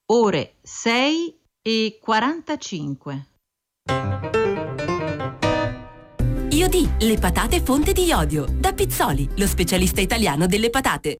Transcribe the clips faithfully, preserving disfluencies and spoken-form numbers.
ore sei e quarantacinque. Iodì, le patate fonte di iodio. Da Pizzoli, lo specialista italiano delle patate.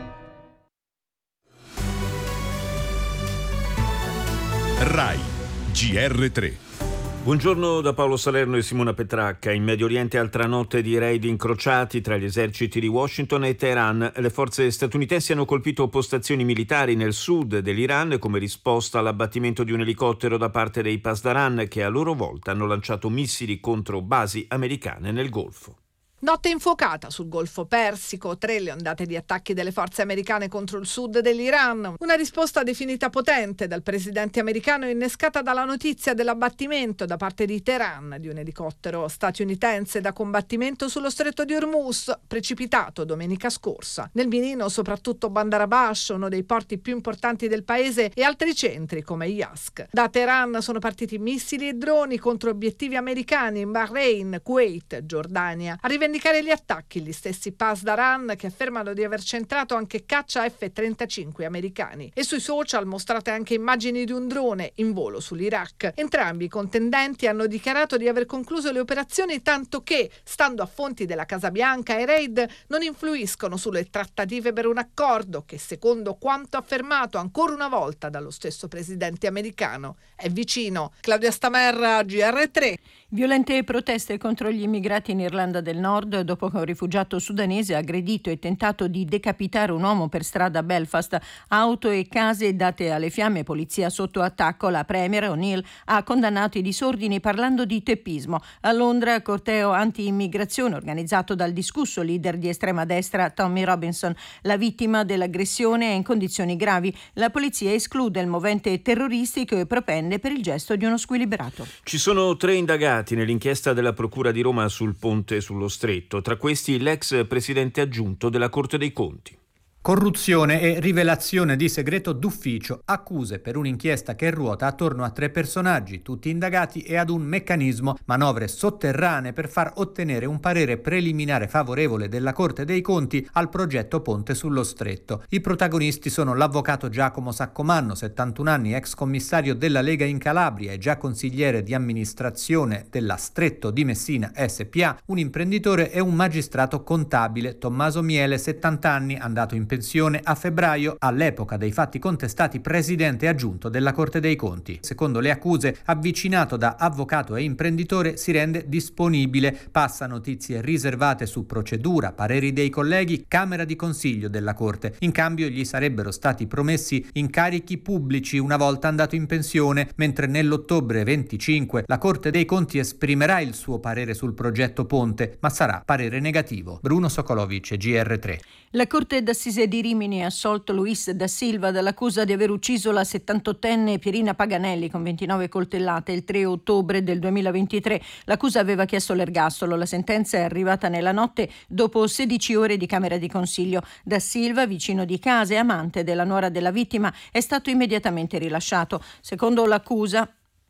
Rai G R tre. Buongiorno da Paolo Salerno e Simona Petracca. In Medio Oriente altra notte di raid incrociati tra gli eserciti di Washington e Teheran. Le forze statunitensi hanno colpito postazioni militari nel sud dell'Iran come risposta all'abbattimento di un elicottero da parte dei Pasdaran, che a loro volta hanno lanciato missili contro basi americane nel Golfo. Notte infuocata sul Golfo Persico, tre le ondate di attacchi delle forze americane contro il sud dell'Iran. Una risposta definita potente dal presidente americano, innescata dalla notizia dell'abbattimento da parte di Teheran di un elicottero statunitense da combattimento sullo stretto di Hormuz, precipitato domenica scorsa. Nel mirino soprattutto Bandar Abbas, uno dei porti più importanti del paese, e altri centri come Yask. Da Teheran sono partiti missili e droni contro obiettivi americani in Bahrain, Kuwait, Giordania. A rivendicare gli attacchi gli stessi Pasdaran, che affermano di aver centrato anche caccia F trentacinque americani, e sui social mostrate anche immagini di un drone in volo sull'Iraq. Entrambi i contendenti hanno dichiarato di aver concluso le operazioni, tanto che, stando a fonti della Casa Bianca, i raid non influiscono sulle trattative per un accordo che, secondo quanto affermato ancora una volta dallo stesso presidente americano, è vicino. Claudia Stamerra, G R tre. Violente proteste contro gli immigrati in Irlanda del Nord dopo che un rifugiato sudanese ha aggredito e tentato di decapitare un uomo per strada a Belfast. Auto e case date alle fiamme, polizia sotto attacco. La premier O'Neill ha condannato i disordini parlando di teppismo. A Londra, corteo anti-immigrazione organizzato dal discusso leader di estrema destra Tommy Robinson. La vittima dell'aggressione è in condizioni gravi. La polizia esclude il movente terroristico e propende per il gesto di uno squilibrato. Ci sono tre indagati nell'inchiesta della Procura di Roma sul ponte sullo Stretto, tra questi l'ex presidente aggiunto della Corte dei Conti. Corruzione e rivelazione di segreto d'ufficio, accuse per un'inchiesta che ruota attorno a tre personaggi, tutti indagati, e ad un meccanismo, manovre sotterranee per far ottenere un parere preliminare favorevole della Corte dei Conti al progetto Ponte sullo Stretto. I protagonisti sono l'avvocato Giacomo Saccomanno, settantuno anni, ex commissario della Lega in Calabria e già consigliere di amministrazione della Stretto di Messina S P A, un imprenditore e un magistrato contabile, Tommaso Miele, settanta anni, andato in pensione a febbraio, all'epoca dei fatti contestati presidente aggiunto della Corte dei Conti. Secondo le accuse, avvicinato da avvocato e imprenditore, si rende disponibile, passa notizie riservate su procedura, pareri dei colleghi, Camera di Consiglio della Corte. In cambio gli sarebbero stati promessi incarichi pubblici una volta andato in pensione, mentre nell'ottobre venticinque la Corte dei Conti esprimerà il suo parere sul progetto Ponte, ma sarà parere negativo. Bruno Sokolovic, G R tre. La Corte d'Assise di Rimini ha assolto Luis da Silva dall'accusa di aver ucciso la settantottenne Pierina Paganelli con ventinove coltellate il tre ottobre del duemilaventitré. L'accusa aveva chiesto l'ergastolo. La sentenza è arrivata nella notte dopo sedici ore di Camera di Consiglio. Da Silva, vicino di casa e amante della nuora della vittima, è stato immediatamente rilasciato. Secondo l'accusa,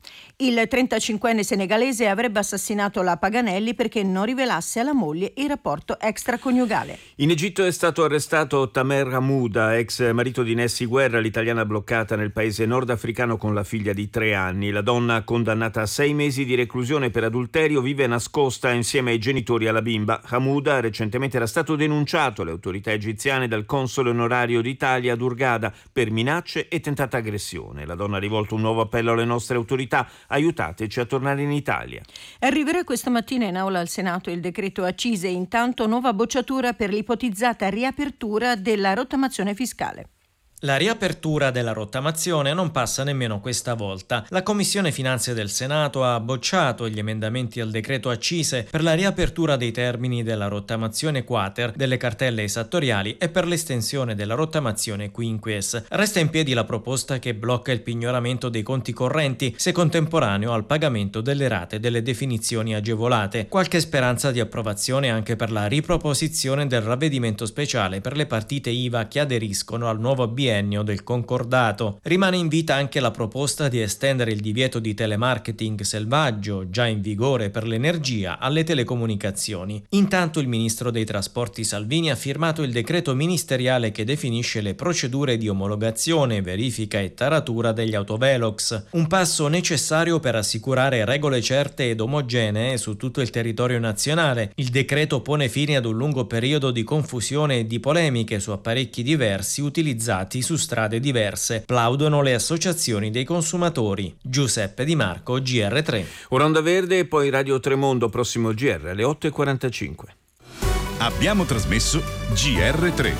il trentacinquenne senegalese avrebbe assassinato la Paganelli perché non rivelasse alla moglie il rapporto extraconiugale. In Egitto è stato arrestato Tamer Hamouda, ex marito di Nessi Guerra, l'italiana bloccata nel paese nordafricano con la figlia di tre anni. La donna, condannata a sei mesi di reclusione per adulterio, vive nascosta insieme ai genitori alla bimba. Hamouda recentemente era stato denunciato alle autorità egiziane dal console onorario d'Italia ad Hurghada per minacce e tentata aggressione. La donna ha rivolto un nuovo appello alle nostre autorità: aiutateci a tornare in Italia. Arriverà questa mattina in aula al Senato il decreto accise, intanto nuova bocciatura per l'ipotizzata riapertura della rottamazione fiscale. La riapertura della rottamazione non passa nemmeno questa volta. La Commissione Finanze del Senato ha bocciato gli emendamenti al decreto accise per la riapertura dei termini della rottamazione quater delle cartelle esattoriali e per l'estensione della rottamazione quinquies. Resta in piedi la proposta che blocca il pignoramento dei conti correnti se contemporaneo al pagamento delle rate delle definizioni agevolate. Qualche speranza di approvazione anche per la riproposizione del ravvedimento speciale per le partite I V A che aderiscono al nuovo biennio triennio del concordato. Rimane in vita anche la proposta di estendere il divieto di telemarketing selvaggio, già in vigore per l'energia, alle telecomunicazioni. Intanto il ministro dei trasporti Salvini ha firmato il decreto ministeriale che definisce le procedure di omologazione, verifica e taratura degli autovelox, un passo necessario per assicurare regole certe ed omogenee su tutto il territorio nazionale. Il decreto pone fine ad un lungo periodo di confusione e di polemiche su apparecchi diversi utilizzati su strade diverse. Plaudono le associazioni dei consumatori. Giuseppe Di Marco, G R tre. Ora Onda Verde e poi Radio Tremondo, prossimo G R alle otto e quarantacinque. Abbiamo trasmesso G R tre.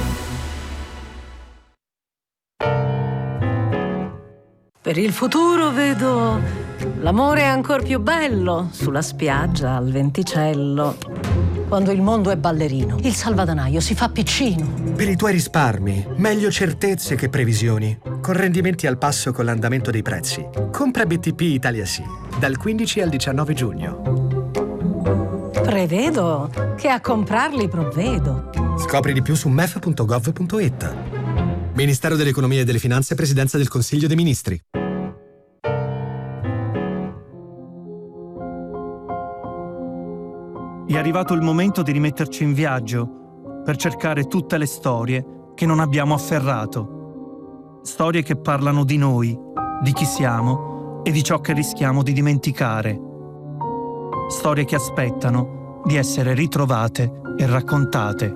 Per il futuro vedo l'amore ancor più bello sulla spiaggia al venticello. Quando il mondo è ballerino, il salvadanaio si fa piccino. Per i tuoi risparmi, meglio certezze che previsioni. Con rendimenti al passo con l'andamento dei prezzi. Compra B T P Italia Sì, dal quindici al diciannove giugno. Prevedo che a comprarli provvedo. Scopri di più su m e f punto gov punto i t. Ministero dell'Economia e delle Finanze, Presidenza del Consiglio dei Ministri. È arrivato il momento di rimetterci in viaggio per cercare tutte le storie che non abbiamo afferrato. Storie che parlano di noi, di chi siamo e di ciò che rischiamo di dimenticare. Storie che aspettano di essere ritrovate e raccontate.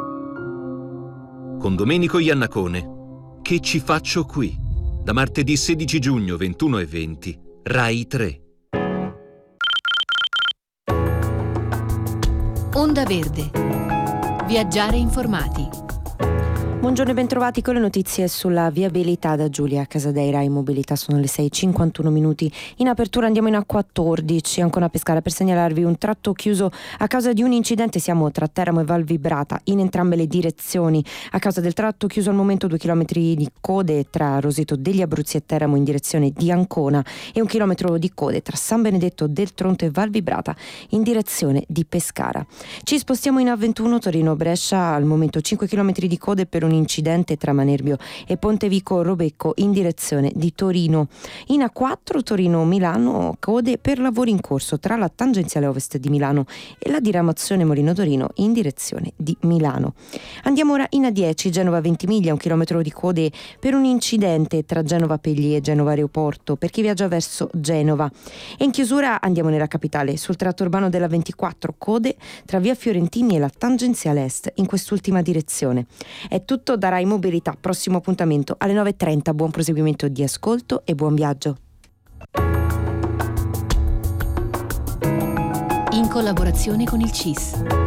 Con Domenico Iannacone. Che ci faccio qui? Da martedì sedici giugno ventuno e venti, Rai tre. Onda Verde. Viaggiare informati. Buongiorno e bentrovati con le notizie sulla viabilità da Giulia Casadei. Rai Mobilità, sono le sei e cinquantuno minuti. In apertura andiamo in A quattordici, Ancona Pescara, per segnalarvi un tratto chiuso a causa di un incidente. Siamo tra Teramo e Val Vibrata in entrambe le direzioni. A causa del tratto chiuso al momento due chilometri di code tra Roseto degli Abruzzi e Teramo in direzione di Ancona e un chilometro di code tra San Benedetto del Tronto e Val Vibrata in direzione di Pescara. Ci spostiamo in A ventuno Torino-Brescia, al momento cinque chilometri di code per un incidente tra Manerbio e Pontevico Robecco in direzione di Torino. In A quattro Torino-Milano, code per lavori in corso tra la tangenziale ovest di Milano e la diramazione Molino Torino in direzione di Milano. Andiamo ora in A dieci Genova Ventimiglia, un chilometro di code per un incidente tra Genova Pegli e Genova Aeroporto per chi viaggia verso Genova. E in chiusura andiamo nella capitale, sul tratto urbano della ventiquattro, code tra via Fiorentini e la tangenziale est in quest'ultima direzione. È tutto da Rai Mobilità, prossimo appuntamento alle nove e trenta. Buon proseguimento di ascolto e buon viaggio. In collaborazione con il C I S.